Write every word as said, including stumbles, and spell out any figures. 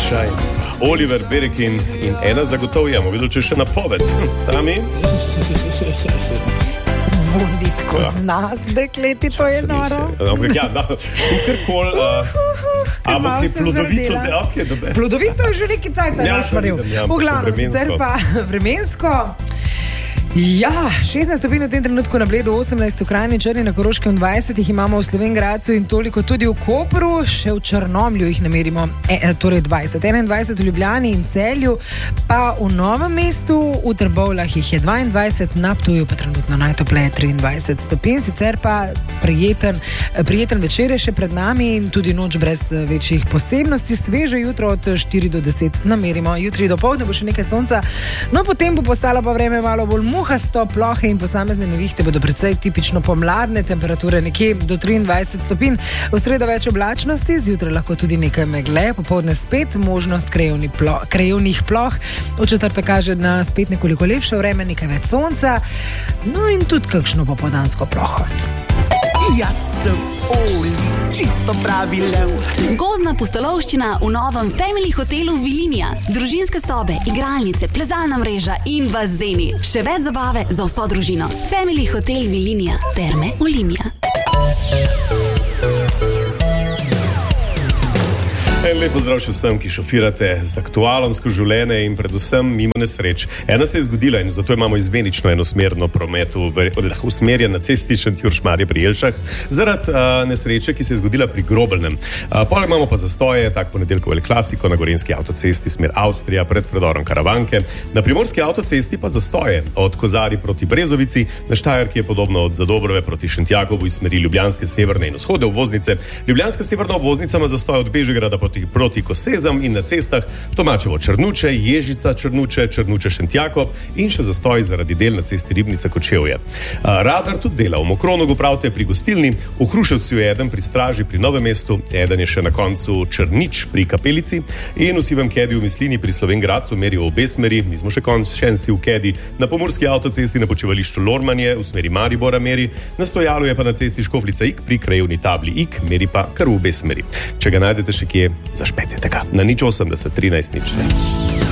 Shine. Oliver Berekin in ena zagotovo je, bomo videli, če še napoved. Tami? Bundi tako ja. Zna, dekleti, to je noro. Ja, da, kakorkoli. Ampak je plodovito zdaj, ok, je dobe. Plodovito je že neki cajt, da je naš varil. V glavnem, sicer pa vremensko. Ja, šestnajst stopinj v tem trenutku na Bledu, osemnajst v Kranji, Črni, na Koroškem dvajset jih imamo v Slovenj Gradcu in toliko tudi v Kopru, še v Črnomlju jih namerimo, e, torej dvajset, enaindvajset v Ljubljani in Celju, pa v Novem mestu, v Trbovljah jih je dvaindvajset, na Ptuju pa trenutno najtopleje triindvajset stopinj, sicer pa prijeten, prijeten večer je še pred nami in tudi noč brez večjih posebnosti, sveže jutro od štiri do deset namerimo, jutri do poldne bo še nekaj sonca, no potem bo postalo pa vreme malo bolj muhasto, plohe in posamezne nevihte bodo precej tipično pomladne, temperature nekje do triindvajset stopinj, v sredo več oblačnosti, zjutraj lahko tudi nekaj megle, popoldne spet možnost krajevni plo, krajevnih ploh, v četrtek kaže na spet nekoliko lepše vreme, nekaj več sonca, no in tudi kakšno popoldansko ploho. Jaz sem Oli, čisto pravi lev. Gozdna pustolovščina v novem Family hotelu Vilinija. Družinske sobe, igralnice, plezalna mreža in bazeni. Še več zabave za vso družino. Family hotel Vilinija. Terme Olimia. En lep pozdrav še vsem, ki šofirate z aktualom skozi življenje in predvsem mimo nesreč. Ena se je zgodila in zato imamo izmenično enosmerno prometu usmerjen na cesti Šentjur-Šmarje pri Jelšah zaradi uh, nesreče, ki se je zgodila pri Grobelnem. Uh, poleg imamo pa zastoje, tak ponedeljkov El Klasiko na gorenjski avtocesti smer Avstrija pred predorom Karavanke. Na primorski avtocesti pa zastoje od Kozari proti Brezovici, na Štajerki je podobno od Zadobrove proti Šentjakobu iz smeri Ljubljanske severne in vzhodne obvoznice. Ljubljanska severna obvoznica ima zastoj od Bežigrada proti proti Kosezam in na cestah Tomačevo Črnuče, Ježica Črnuče, Črnuče Šentjakob in še zastoj zaradi del na cesti Ribnica Kočevje. Radar tudi dela v Mokronogu, pravite pri gostilni, v Hruševcu je eden pri Straži pri Novem mestu, eden je še na koncu Črnič pri Kapelici in v Sivem Kedi v Mislini pri Slovenj Gradcu merijo v obe smeri, mi smo še konc še en Siv Kedi na pomurski avtocesti na počivališču Lormanje v smeri Maribora meri, na stojalu je pa na cesti Škofljica Ik pri krajevni tabli Ik, meri pa kar v obe smeri. Če ga najdete še kje, zašpecite ga na nič osemdeset trinajst nič.